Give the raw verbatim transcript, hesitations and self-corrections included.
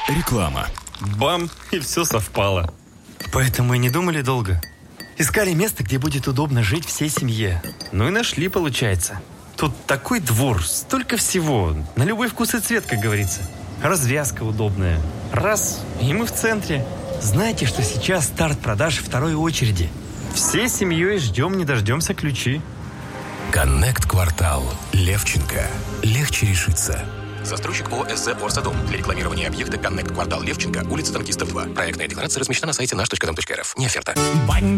Реклама. Бам! И все совпало. Поэтому и не думали долго. Искали место, где будет удобно жить всей семье. Ну и нашли, получается. Тут такой двор, столько всего. На любой вкус и цвет, как говорится. Развязка удобная. Раз, и мы в центре. Знаете, что сейчас старт продаж второй очереди? Всей семьей ждем, не дождемся ключи. Коннект-квартал. Левченко. Легче решиться. Застройщик ООО «СЗ Орсадом». Для рекламирования объекта «Коннект-квартал Левченко», улица Танкистов, два. Проектная декларация размещена на сайте наш точка дом точка рф. Не оферта.